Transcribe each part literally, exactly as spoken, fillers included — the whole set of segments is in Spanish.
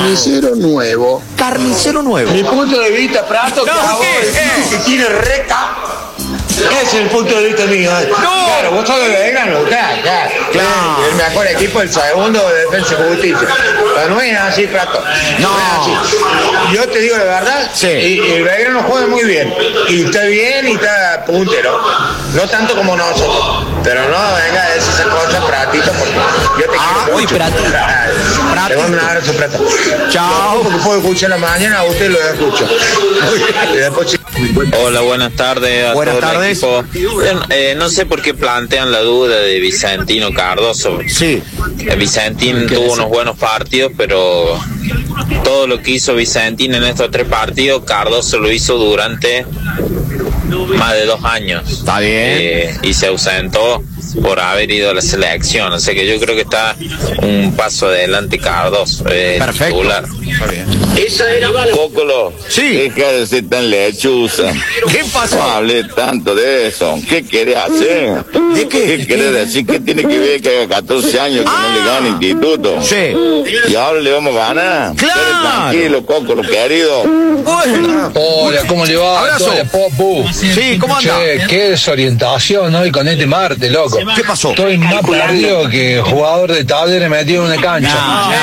Carnicero nuevo. Carnicero nuevo. Mi punto de vista, Prato, que No, hago ¿qué? es que tiene reca. Ese es el punto de vista mío. ¿eh? No. Claro, vos sos de vegano, claro, claro. Claro. El mejor equipo, el segundo de Defensa y Justicia. Pero no es así, Prato. No. es así. Yo te digo la verdad, Sí. y, y el vegano juega muy bien. Y está bien y está puntero. No tanto como nosotros. Pero no, venga, es esa cosa, Pratito, porque yo te Ah, quiero uy, mucho. Pratito. Claro. Te mando un abrazo, Prato. Chao. Porque puedo escuchar en la mañana, a usted lo escucho. Y después, Hola, buenas tardes a Buenas todo el tardes. equipo. Bien, eh, no sé por qué plantean la duda de Vicentino Cardoso. Sí. Eh, Vicentín tuvo unos buenos partidos, pero todo lo que hizo Vicentín en estos tres partidos, Cardoso lo hizo durante más de dos años. Está bien. Eh, y se ausentó por haber ido a la selección. O sea que yo creo que está un paso adelante Cardoso. Eh, Perfecto. titular. Está bien. Cócolo, Sí. deja de ser tan lechuza. ¿Qué pasó? No hable tanto de eso. ¿Qué querés hacer? ¿De qué? ¿Qué querés decir? ¿Qué tiene que ver que haga catorce años que Ah. no le gana instituto? Sí. Y ahora le vamos a ganar. Claro. Quede tranquilo, Cócolo, querido. Bueno. Hola, ¿cómo le va? Abrazo. Hola, Popu. Sí, ¿cómo anda? Che, qué desorientación hoy con este martes, loco. ¿Qué pasó? Estoy más perdido que jugador de tablero metido en una cancha.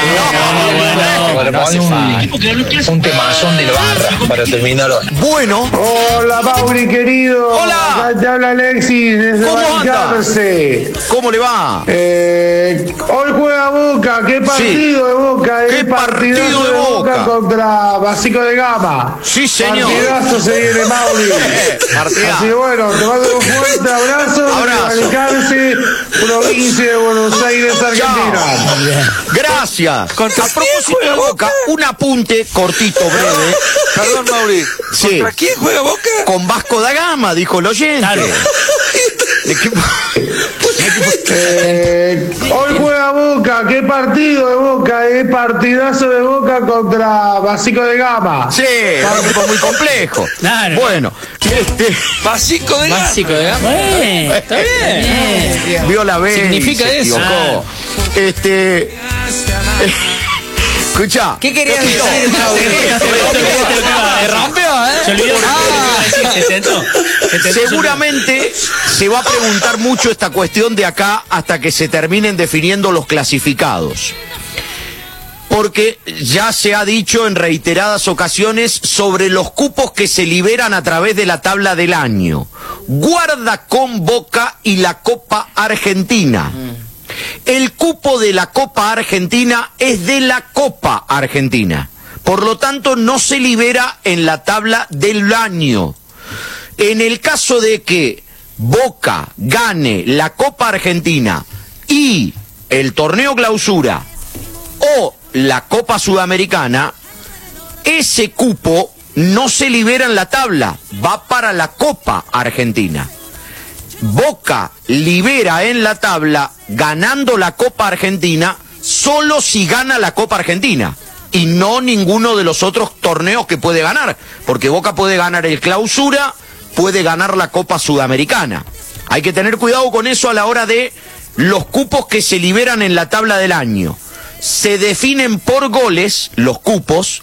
Para poner un, un temazón de la barra para terminar hoy. Bueno. Hola, Mauri, querido. Hola. Acá te habla Alexis desde ¿Cómo anda? Balcarce. ¿Cómo le va? Eh, hoy juega Boca. ¿Qué partido de Boca? ¿Qué El partido partidazo de Boca? contra Básico de Gama. Sí, señor. Partidazo se viene, Mauri. Partidazo. Así que bueno, te mando un fuerte abrazo. Abrazo. Desde Balcarce, provincia de Buenos Aires, Argentina. Gracias. A propósito de Boca, un apunte cortito, breve. Perdón, Mauri. Sí. ¿Contra quién juega Boca? Con Vasco da Gama, dijo el oyente. Claro. Equipo- Eh, hoy juega Boca, ¿qué partido de Boca? Es partidazo de Boca contra Básico de Gama. Sí, un equipo muy complejo. Claro. Bueno, este, Básico de Básico de gama. Bueno, está bien. vio la B. Significa se eso. equivocó. Este. Escucha. ¿Qué querías decir, Mauri? Te rompió, ¿eh? Se olvidó. Ah, se tentó. Se tentó. Seguramente se va a preguntar mucho esta cuestión de acá hasta que se terminen definiendo los clasificados. Porque ya se ha dicho en reiteradas ocasiones sobre los cupos que se liberan a través de la tabla del año. Guarda con Boca y la Copa Argentina. El cupo de la Copa Argentina es de la Copa Argentina. Por lo tanto, no se libera en la tabla del año. En el caso de que Boca gane la Copa Argentina y el torneo clausura o la Copa Sudamericana, ese cupo no se libera en la tabla, va para la Copa Argentina. Boca libera en la tabla, ganando la Copa Argentina, solo si gana la Copa Argentina y no ninguno de los otros torneos que puede ganar, porque Boca puede ganar el clausura, puede ganar la Copa Sudamericana. Hay que tener cuidado con eso a la hora de los cupos que se liberan en la tabla del año. Se definen por goles los cupos.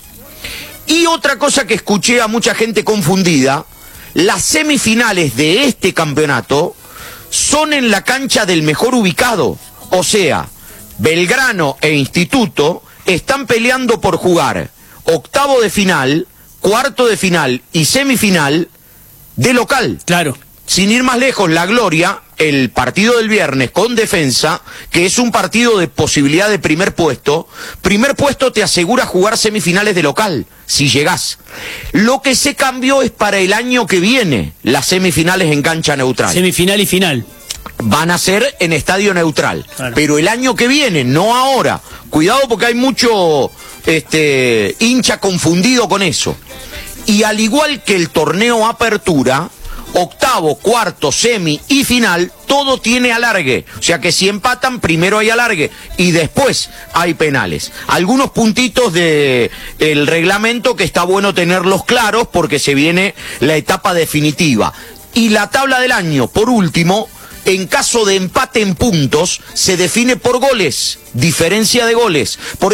Y otra cosa que escuché a mucha gente confundida, las semifinales de este campeonato son en la cancha del mejor ubicado. O sea, Belgrano e Instituto están peleando por jugar octavo de final, cuarto de final y semifinal de local. Claro. Sin ir más lejos, la Gloria, el partido del viernes con Defensa, que es un partido de posibilidad de primer puesto, primer puesto te asegura jugar semifinales de local, si llegás. Lo que se cambió es para el año que viene, las semifinales en cancha neutral. Semifinal y final. Van a ser en estadio neutral, Claro. pero el año que viene, no ahora. Cuidado porque hay mucho este, hincha confundido con eso. Y al igual que el torneo Apertura, octavo, cuarto, semi y final, todo tiene alargue. O sea que si empatan, primero hay alargue y después hay penales. Algunos puntitos de el reglamento que está bueno tenerlos claros porque se viene la etapa definitiva. Y la tabla del año, por último, en caso de empate en puntos, se define por goles, diferencia de goles. Por